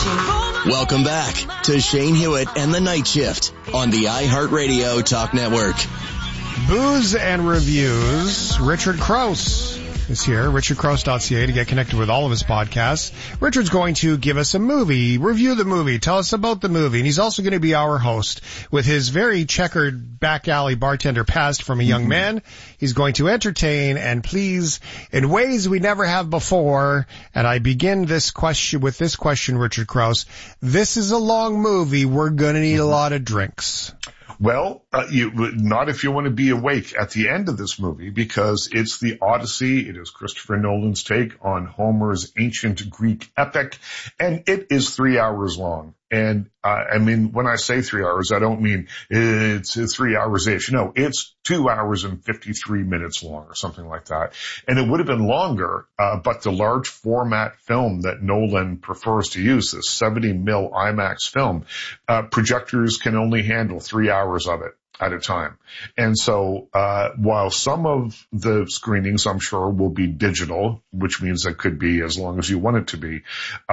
Welcome back to Shane Hewitt and the Night Shift on the iHeartRadio Talk Network. Booze and Reviews. Richard Crouse is here, richardcrouse.ca, to get connected with all of his podcasts. Richard's going to give us a movie, review the movie, tell us about the movie, and he's also going to be our host with his very checkered back alley bartender past from a young man. He's going to entertain and please in ways we never have before. And I begin this question with this question, Richard Crouse. This is a long movie. We're going to need a lot of drinks. Well, not if you want to be awake at the end of this movie, because it's the Odyssey. It is Christopher Nolan's take on Homer's ancient Greek epic, and it is 3 hours long. And I mean, when I say 3 hours, I don't mean it's 3 hours-ish. No, it's 2 hours and 53 minutes long or something like that. And it would have been longer, but the large format film that Nolan prefers to use, this 70 mil IMAX film, projectors can only handle 3 hours of it at a time. And so, while some of the screenings, I'm sure, will be digital, which means it could be as long as you want it to be,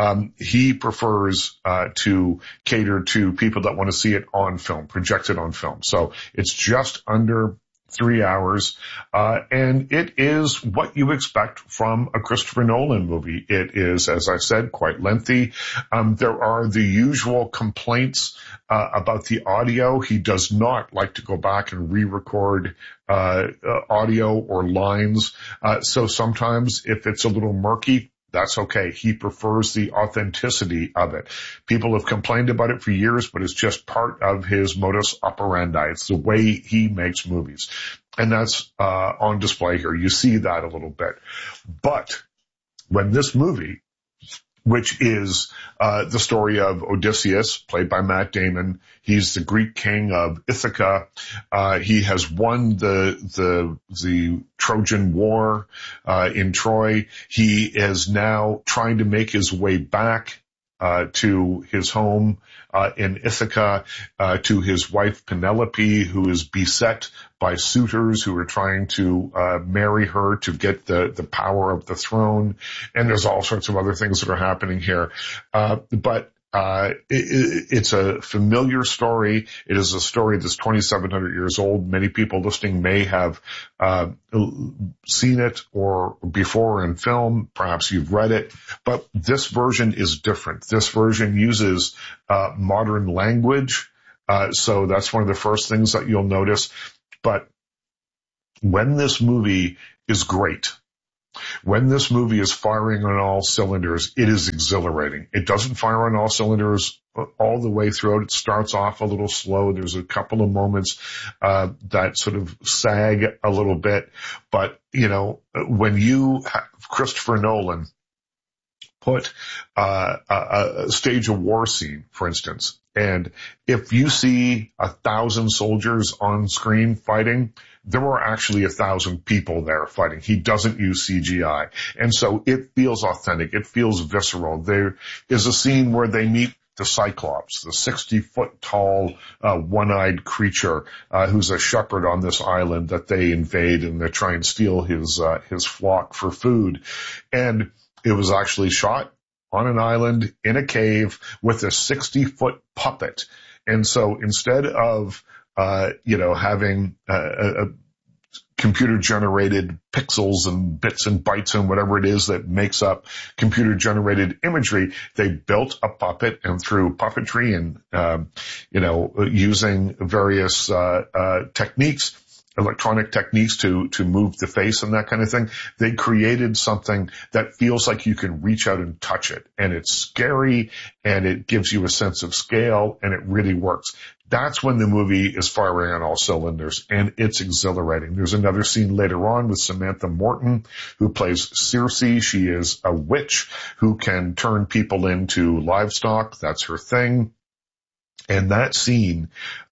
he prefers, to cater to people that want to see it on film, projected on film. So it's just under 3 hours, and it is what you expect from a Christopher Nolan movie. It is, as I said, quite lengthy. There are the usual complaints about the audio. He does not like to go back and re-record audio or lines. So sometimes if it's a little murky, that's okay. He prefers the authenticity of it. People have complained about it for years, but it's just part of his modus operandi. It's the way he makes movies. And that's on display here. You see that a little bit. But when this movie, which is the story of Odysseus, played by Matt Damon. He's the Greek king of Ithaca. He has won the Trojan War in Troy. He is now trying to make his way back to his home in Ithaca, to his wife Penelope, who is beset by suitors who are trying to marry her to get the power of the throne. And there's all sorts of other things that are happening here. But it's a familiar story. It is a story that's 2,700 years old. Many people listening may have seen it or before in film. Perhaps you've read it, but this version is different. This version uses modern language. So that's one of the first things that you'll notice. But when this movie is great, when this movie is firing on all cylinders, it is exhilarating. It doesn't fire on all cylinders all the way throughout. It starts off a little slow. There's a couple of moments that sort of sag a little bit. But, you know, when you have Christopher Nolan put stage a war scene, for instance, and if you see 1,000 soldiers on screen fighting, there were actually 1,000 people there fighting. He doesn't use CGI. And so it feels authentic. It feels visceral. There is a scene where they meet the Cyclops, the 60-foot tall, one-eyed creature, who's a shepherd on this island that they invade, and they try and steal his flock for food. And it was actually shot on an island in a cave with a 60-foot puppet. And so instead of, having a computer-generated pixels and bits and bytes and whatever it is that makes up computer-generated imagery, they built a puppet, and through puppetry and, using various techniques, electronic techniques to move the face and that kind of thing, they created something that feels like you can reach out and touch it. And it's scary, and it gives you a sense of scale, and it really works. That's when the movie is firing on all cylinders, and it's exhilarating. There's another scene later on with Samantha Morton, who plays Circe. She is a witch who can turn people into livestock. That's her thing. And that scene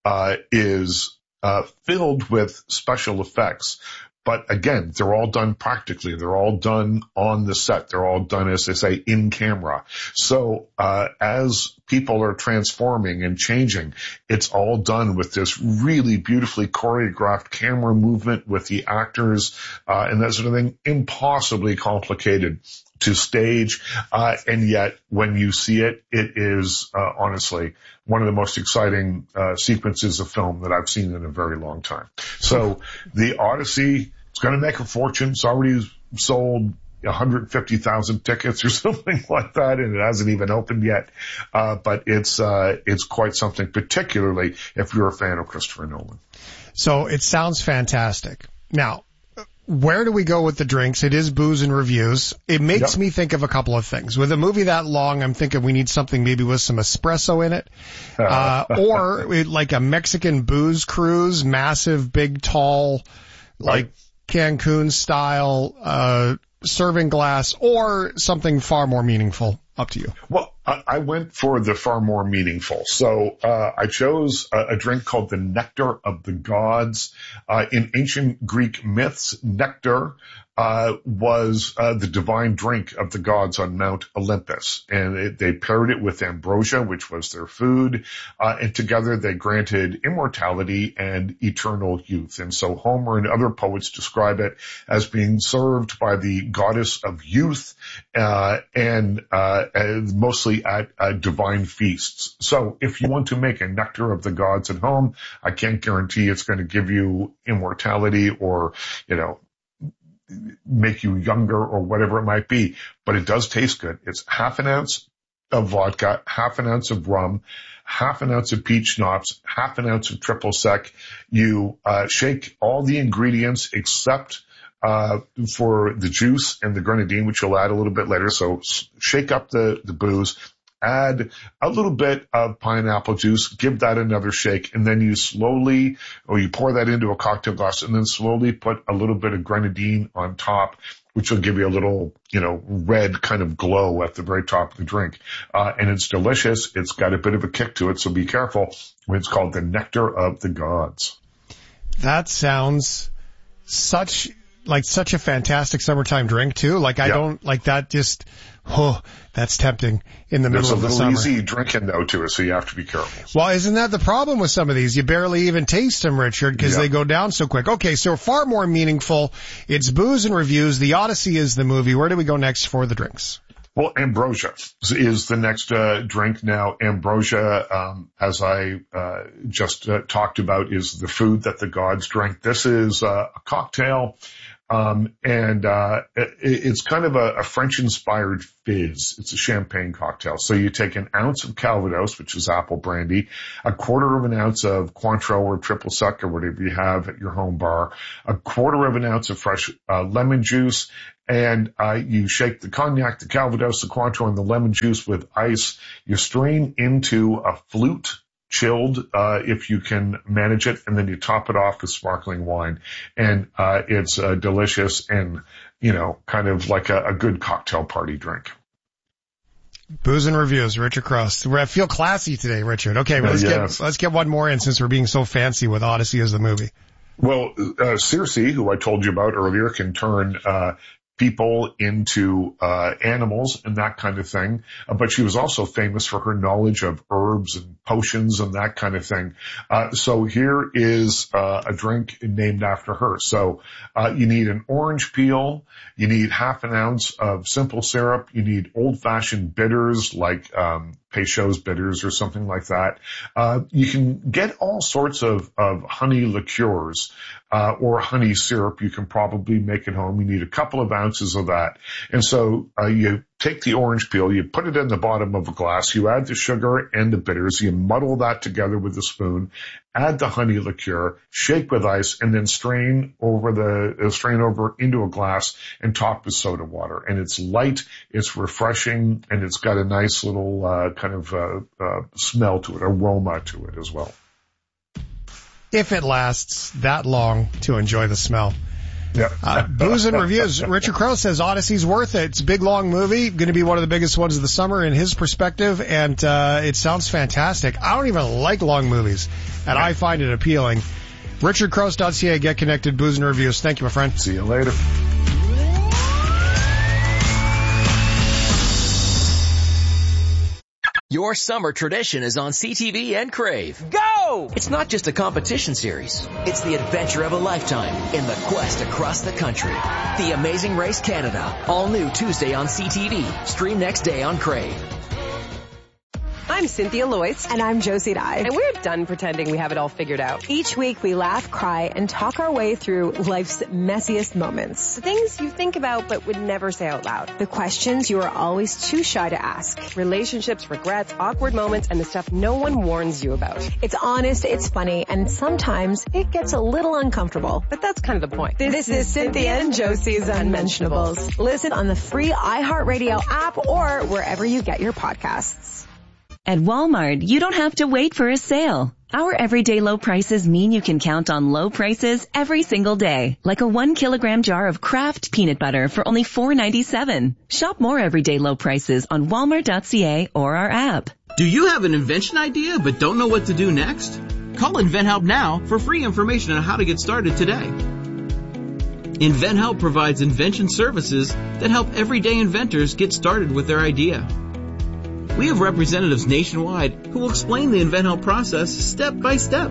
is filled with special effects. But again, they're all done practically. They're all done on the set. They're all done, as they say, in camera. So as people are transforming and changing, it's all done with this really beautifully choreographed camera movement with the actors and that sort of thing. Impossibly complicated to stage. And yet when you see it, it is, honestly, one of the most exciting, sequences of film that I've seen in a very long time. So the Odyssey, it's going to make a fortune. It's already sold 150,000 tickets or something like that, and it hasn't even opened yet. But it's quite something, particularly if you're a fan of Christopher Nolan. So it sounds fantastic. Now, where do we go with the drinks? It is booze and reviews. It makes me think of a couple of things. With a movie that long, I'm thinking we need something maybe with some espresso in it. Or like a Mexican booze cruise, massive, big, tall, like Cancun style, serving glass, or something far more meaningful. Up to you. Well, I went for the far more meaningful. So I chose a drink called the Nectar of the Gods. In ancient Greek myths, nectar was the divine drink of the gods on Mount Olympus. And they paired it with ambrosia, which was their food. And together they granted immortality and eternal youth. And so Homer and other poets describe it as being served by the goddess of youth, and mostly at divine feasts. So if you want to make a nectar of the gods at home, I can't guarantee it's going to give you immortality or, make you younger or whatever it might be, but it does taste good. It's half an ounce of vodka, half an ounce of rum, half an ounce of peach schnapps, half an ounce of triple sec. You shake all the ingredients except for the juice and the grenadine, which you'll add a little bit later. So shake up the booze, add a little bit of pineapple juice, give that another shake, and then you pour that into a cocktail glass and then slowly put a little bit of grenadine on top, which will give you a little, red kind of glow at the very top of the drink. And it's delicious. It's got a bit of a kick to it, so be careful. It's called the Nectar of the Gods. That sounds such a fantastic summertime drink too. I don't like that. Just, that's tempting in the middle of the summer. There's a little easy drinking though to it, so you have to be careful. Well, isn't that the problem with some of these? You barely even taste them, Richard, because they go down so quick. Okay, so far more meaningful. It's booze and reviews. The Odyssey is the movie. Where do we go next for the drinks? Well, ambrosia is the next drink now. Ambrosia, as I just talked about, is the food that the gods drank. This is a cocktail. It's kind of a French-inspired fizz. It's a champagne cocktail. So you take an ounce of Calvados, which is apple brandy, a quarter of an ounce of Cointreau or triple sec or whatever you have at your home bar, a quarter of an ounce of fresh lemon juice, and you shake the cognac, the Calvados, the Cointreau, and the lemon juice with ice. You strain into a flute, chilled, if you can manage it, and then you top it off with sparkling wine. And it's delicious and, kind of like a good cocktail party drink. Booze and reviews, Richard Crouse. I feel classy today, Richard. Okay, well, let's get one more in since we're being so fancy with Odyssey as the movie. Well, Circe, who I told you about earlier, can turn people into animals and that kind of thing. But she was also famous for her knowledge of herbs and potions and that kind of thing. So here is a drink named after her. So you need an orange peel. You need half an ounce of simple syrup. You need old-fashioned bitters like Peychaud's bitters or something like that. You can get all sorts of honey liqueurs or honey syrup. You can probably make at home. You need a couple of ounces of that. And so you take the orange peel, you put it in the bottom of a glass, you add the sugar and the bitters, you muddle that together with a spoon, add the honey liqueur, shake with ice, and then strain over into a glass and top with soda water. And it's light, it's refreshing, and it's got a nice little kind of smell to it, aroma to it as well. If it lasts that long to enjoy the smell. Yeah. Booze and reviews. Richard Crouse says Odyssey's worth it. It's a big, long movie. Going to be one of the biggest ones of the summer in his perspective. And it sounds fantastic. I don't even like long movies, and I find it appealing. RichardCrouse.ca. Get connected. Booze and reviews. Thank you, my friend. See you later. Your summer tradition is on CTV and Crave. Go! It's not just a competition series. It's the adventure of a lifetime in the quest across the country. The Amazing Race Canada. All new Tuesday on CTV. Stream next day on Crave. I'm Cynthia Loyce. And I'm Josie Dye. And we're done pretending we have it all figured out. Each week we laugh, cry, and talk our way through life's messiest moments. The things you think about but would never say out loud. The questions you are always too shy to ask. Relationships, regrets, awkward moments, and the stuff no one warns you about. It's honest, it's funny, and sometimes it gets a little uncomfortable. But that's kind of the point. This is Cynthia and Josie's Unmentionables. Listen on the free iHeartRadio app or wherever you get your podcasts. At Walmart, you don't have to wait for a sale. Our everyday low prices mean you can count on low prices every single day. Like a 1 kilogram jar of Kraft peanut butter for only $4.97. Shop more everyday low prices on Walmart.ca or our app. Do you have an invention idea but don't know what to do next? Call InventHelp now for free information on how to get started today. InventHelp provides invention services that help everyday inventors get started with their idea. We have representatives nationwide who will explain the InventHelp process step by step.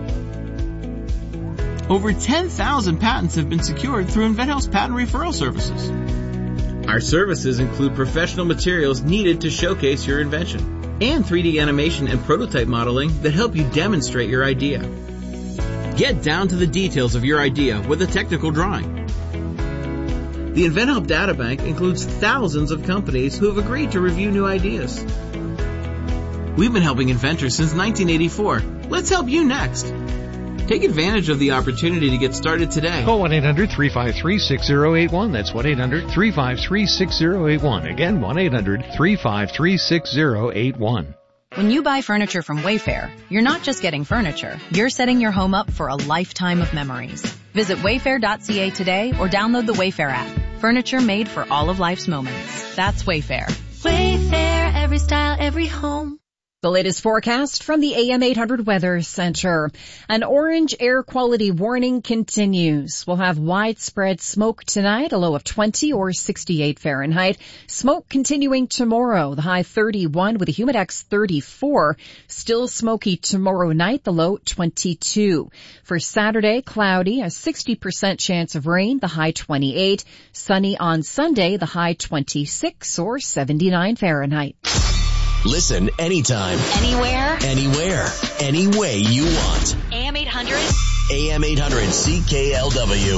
Over 10,000 patents have been secured through InventHelp's patent referral services. Our services include professional materials needed to showcase your invention and 3D animation and prototype modeling that help you demonstrate your idea. Get down to the details of your idea with a technical drawing. The InventHelp Databank includes thousands of companies who have agreed to review new ideas. We've been helping inventors since 1984. Let's help you next. Take advantage of the opportunity to get started today. Call 1-800-353-6081. That's 1-800-353-6081. Again, 1-800-353-6081. When you buy furniture from Wayfair, you're not just getting furniture. You're setting your home up for a lifetime of memories. Visit wayfair.ca today or download the Wayfair app. Furniture made for all of life's moments. That's Wayfair. Wayfair, every style, every home. The latest forecast from the AM 800 Weather Center. An orange air quality warning continues. We'll have widespread smoke tonight, a low of 20 or 68 Fahrenheit. Smoke continuing tomorrow, the high 31 with a humidex 34. Still smoky tomorrow night, the low 22. For Saturday, cloudy, a 60% chance of rain, the high 28. Sunny on Sunday, the high 26 or 79 Fahrenheit. Listen anytime, anywhere, any way you want. AM 800. AM 800 CKLW.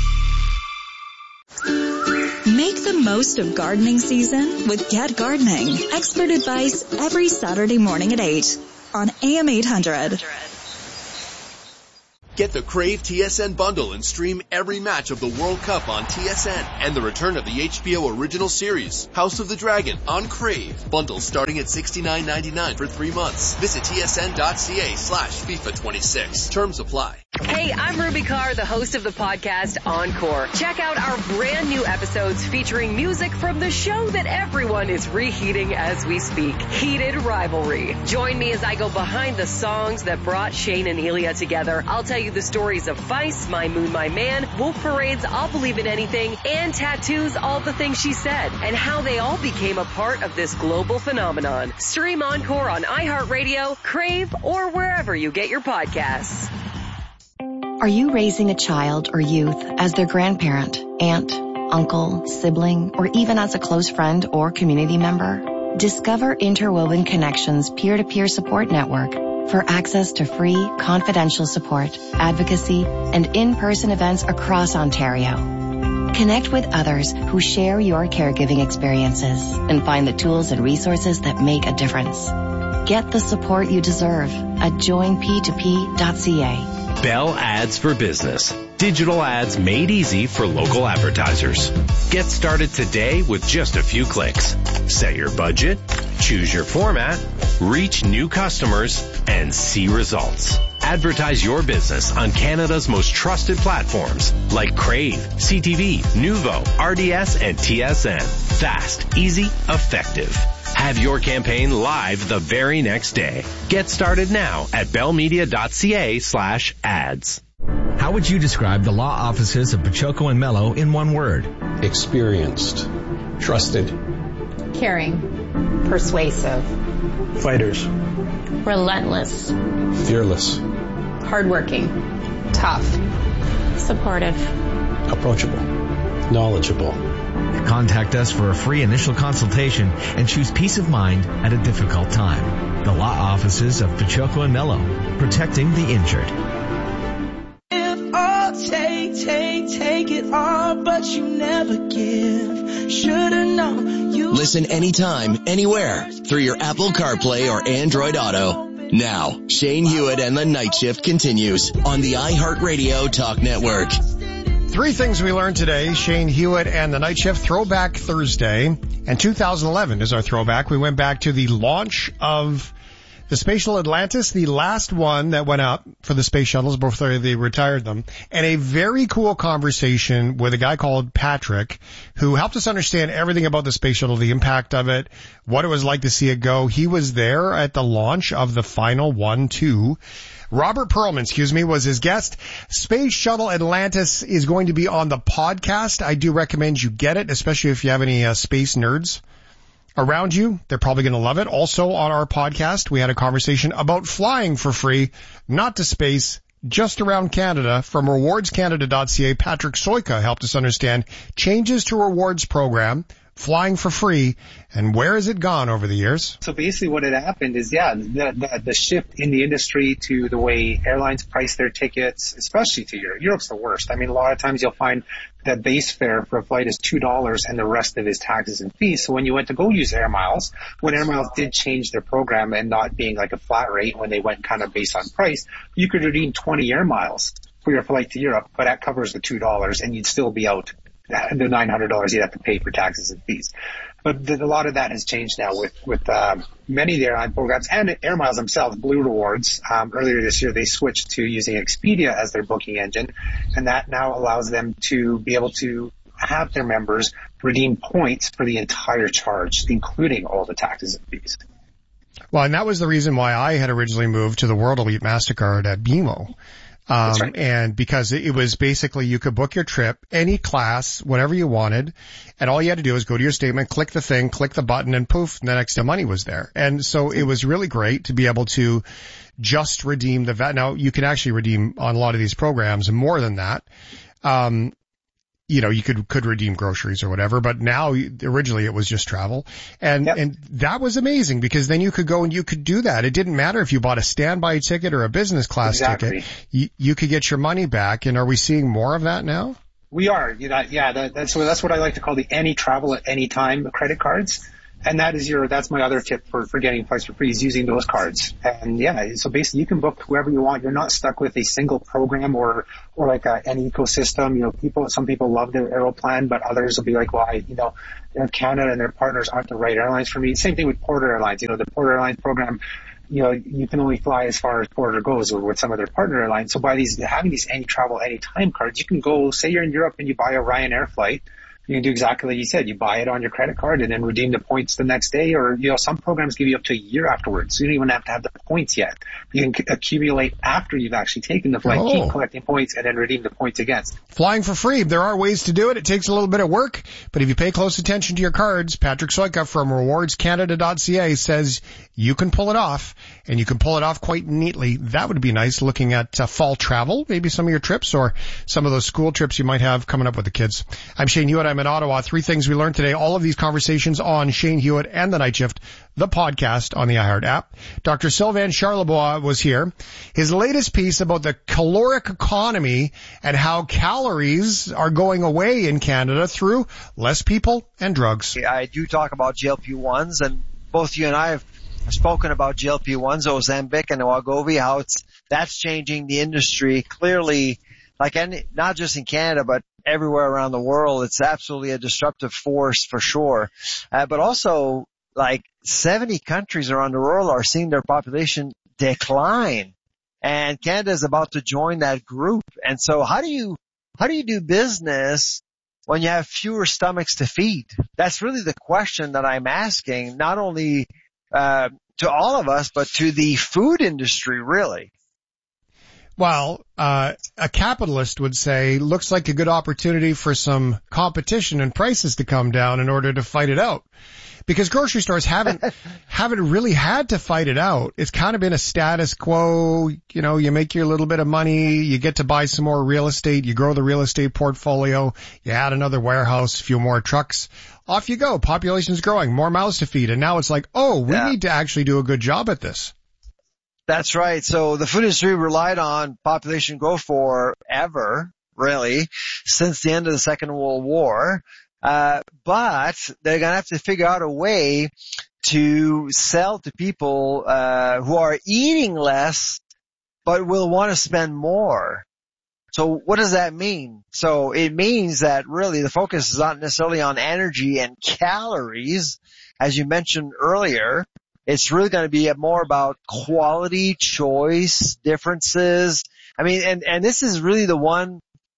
Make the most of gardening season with Get Gardening. Expert advice every Saturday morning at 8 on AM 800. Get the Crave TSN bundle and stream every match of the World Cup on TSN and the return of the HBO original series, House of the Dragon, on Crave. Bundles starting at $69.99 for 3 months. Visit tsn.ca/FIFA26. Terms apply. Hey, I'm Ruby Carr, the host of the podcast Encore. Check out our brand new episodes featuring music from the show that everyone is reheating as we speak, Heated Rivalry. Join me as I go behind the songs that brought Shane and Elia together. I'll tell you the stories of Vice, My Moon, My Man, Wolf Parade's I'll Believe in Anything, and Tattoo's All the Things She Said, and how they all became a part of this global phenomenon. Stream Encore on iHeartRadio, Crave, or wherever you get your podcasts. Are you raising a child or youth as their grandparent, aunt, uncle, sibling, or even as a close friend or community member? Discover Interwoven Connections peer-to-peer support network for access to free, confidential support, advocacy, and in-person events across Ontario. Connect with others who share your caregiving experiences and find the tools and resources that make a difference. Get the support you deserve at joinp2p.ca. Bell Ads for Business. Digital ads made easy for local advertisers. Get started today with just a few clicks. Set your budget, choose your format, reach new customers, and see results. Advertise your business on Canada's most trusted platforms like Crave, CTV, Nuvo, RDS, and TSN. Fast, easy, effective. Have your campaign live the very next day. Get started now at bellmedia.ca/ads. How would you describe the law offices of Pachoco and Mello in one word? Experienced, trusted, caring, persuasive, Fighters. Relentless. Fearless. Hardworking. Tough. Supportive. Approachable. Knowledgeable. Contact us for a free initial consultation and choose peace of mind at a difficult time. The law offices of Pachoco and Mello, protecting the injured. If I'll take it all, but you never give. Should've known you. Listen anytime, anywhere, through your Apple CarPlay or Android Auto. Now, Shane Hewitt and the Night Shift continues on the iHeartRadio Talk Network. 3 things we learned today. Shane Hewitt and the Night Shift Throwback Thursday. And 2011 is our throwback. We went back to the launch of the Space Shuttle Atlantis, the last one that went up for the space shuttles before they retired them. And a very cool conversation with a guy called Patrick, who helped us understand everything about the space shuttle, the impact of it, what it was like to see it go. He was there at the launch of the final 1-2. Robert Perlman, was his guest. Space Shuttle Atlantis is going to be on the podcast. I do recommend you get it, especially if you have any space nerds around you. They're probably going to love it. Also on our podcast, we had a conversation about flying for free, not to space, just around Canada. From rewardscanada.ca, Patrick Soika helped us understand changes to rewards program, flying for free, and where has it gone over the years? So basically what had happened is, the shift in the industry to the way airlines price their tickets, especially to Europe. Europe's the worst. I mean, a lot of times you'll find that base fare for a flight is $2 and the rest of it is taxes and fees. So when you went to go use Air Miles, when Air Miles did change their program and not being like a flat rate when they went kind of based on price, you could redeem 20 Air Miles for your flight to Europe, but that covers the $2 and you'd still be out the $900 you'd have to pay for taxes and fees. But a lot of that has changed now with many of the airline programs and Air Miles themselves. Blue Rewards, earlier this year, they switched to using Expedia as their booking engine, and that now allows them to be able to have their members redeem points for the entire charge, including all the taxes and fees. Well, and that was the reason why I had originally moved to the World Elite MasterCard at BMO. Right. And because it was basically you could book your trip, any class, whatever you wanted, and all you had to do was go to your statement, click the thing, click the button, and poof, the next day money was there. And so it was really great to be able to just redeem the VAT. Now, you can actually redeem on a lot of these programs more than that. You could redeem groceries or whatever, but now originally it was just travel. And that was amazing because then you could go and you could do that. It didn't matter if you bought a standby ticket or a business class ticket. You could get your money back. And are we seeing more of that now? We are. That's what I like to call the any travel at any time credit cards. And that's my other tip for getting flights for free is using those cards. And so basically you can book whoever you want. You're not stuck with a single program or like an ecosystem. Some people love their Aeroplan, but others will be like, well, Air Canada and their partners aren't the right airlines for me. Same thing with Porter Airlines. The Porter Airlines program, you can only fly as far as Porter goes or with some of their partner airlines. So by having these any travel, any time cards, you can go, say you're in Europe and you buy a Ryanair flight. You can do exactly like you said. You buy it on your credit card and then redeem the points the next day, or, some programs give you up to a year afterwards. So you don't even have to have the points yet. You can accumulate after you've actually taken the flight, keep collecting points, and then redeem the points again. Flying for free. There are ways to do it. It takes a little bit of work, but if you pay close attention to your cards, Patrick Soika from rewardscanada.ca says you can pull it off, and you can pull it off quite neatly. That would be nice, looking at fall travel, maybe some of your trips or some of those school trips you might have coming up with the kids. I'm Shane Hewitt. I'm in Ottawa. 3 things we learned today. All of these conversations on Shane Hewitt and the Night Shift, the podcast on the iHeart app. Dr. Sylvain Charlebois was here. His latest piece about the caloric economy and how calories are going away in Canada through less people and drugs. I do talk about GLP-1s, and both you and I have spoken about GLP-1s, Ozempic and Wegovy, how that's changing the industry clearly. Not just in Canada, but everywhere around the world. It's absolutely a disruptive force for sure. But also, 70 countries around the world are seeing their population decline. And Canada is about to join that group. And so how do you do business when you have fewer stomachs to feed? That's really the question that I'm asking, not only to all of us, but to the food industry, really. Well, a capitalist would say, looks like a good opportunity for some competition and prices to come down in order to fight it out. Because grocery stores haven't really had to fight it out. It's kind of been a status quo. You know, you make your little bit of money, you get to buy some more real estate, you grow the real estate portfolio, you add another warehouse, a few more trucks. Off you go. Population's growing, more mouths to feed. And now it's like, we need to actually do a good job at this. That's right. So the food industry relied on population growth forever, really, since the end of the Second World War. But they're going to have to figure out a way to sell to people, who are eating less, but will want to spend more. So what does that mean? So it means that really the focus is not necessarily on energy and calories, as you mentioned earlier. It's really going to be more about quality, choice, differences. I mean, and this is really the one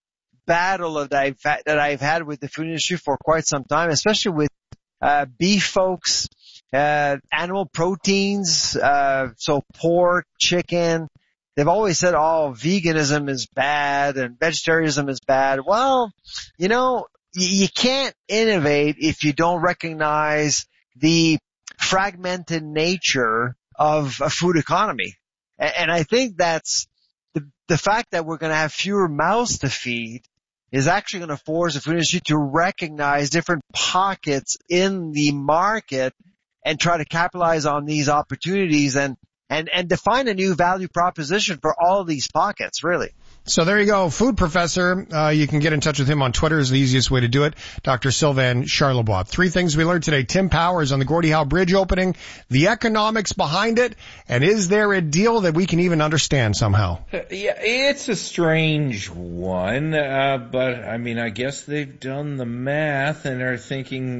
battle that I've had with the food industry for quite some time, especially with beef folks, animal proteins, so pork, chicken. They've always said, veganism is bad and vegetarianism is bad. Well, you know, you can't innovate if you don't recognize the fragmented nature of a food economy. And I think that's the fact that we're going to have fewer mouths to feed is actually going to force the food industry to recognize different pockets in the market and try to capitalize on these opportunities and define a new value proposition for all of these pockets, really. So there you go, food professor. You can get in touch with him on Twitter is the easiest way to do it. Dr. Sylvain Charlebois. 3 things we learned today. Tim Powers on the Gordie Howe Bridge opening, the economics behind it, and is there a deal that we can even understand somehow? Yeah, it's a strange one, but I mean, I guess they've done the math and are thinking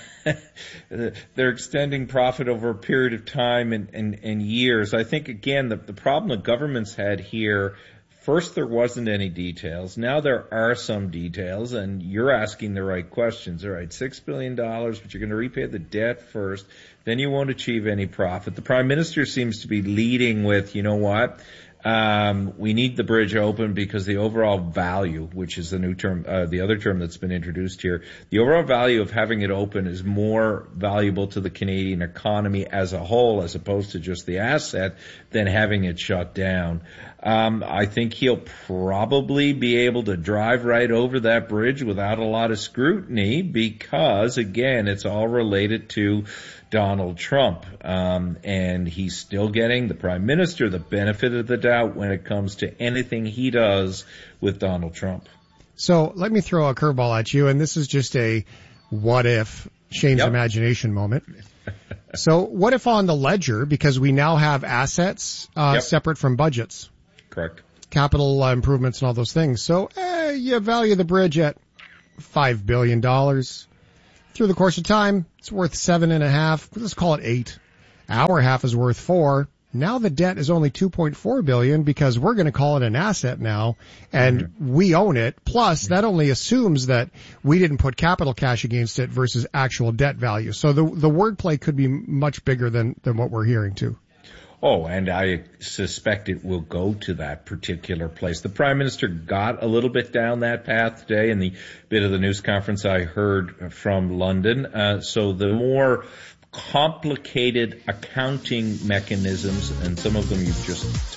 they're extending profit over a period of time and years. I think, again, the problem the government's had here, first, there wasn't any details. Now there are some details, and you're asking the right questions. All right, $6 billion, but you're going to repay the debt first. Then you won't achieve any profit. The Prime Minister seems to be leading with, you know what, we need the bridge open because the overall value, which is the new term, the other term that's been introduced here, the overall value of having it open is more valuable to the Canadian economy as a whole, as opposed to just the asset, than having it shut down. I think he'll probably be able to drive right over that bridge without a lot of scrutiny because, again, it's all related to Donald Trump. And he's still getting, the Prime Minister, the benefit of the doubt when it comes to anything he does with Donald Trump. So let me throw a curveball at you, and this is just a what if, Shane's imagination moment. So what if on the ledger, because we now have assets separate from budgets? Correct. Capital improvements and all those things. So you value the bridge at $5 billion. Through the course of time, it's worth $7.5. Let's call it $8. Our half is worth $4. Now the debt is only $2.4 billion because we're going to call it an asset now, and we own it. Plus, that only assumes that we didn't put capital cash against it versus actual debt value. So the wordplay could be much bigger than what we're hearing too. Oh, and I suspect it will go to that particular place. The Prime Minister got a little bit down that path today in the bit of the news conference I heard from London. So the more complicated accounting mechanisms, and some of them you've just